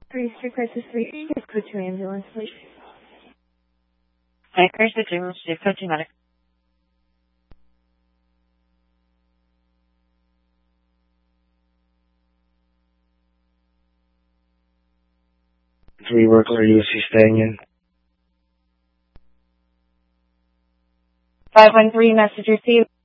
3 crisis 3, please go to ambulance, please. Hi, crisis 3, Mr. Coaching Medic. Three worker UC staying in. 513 message received.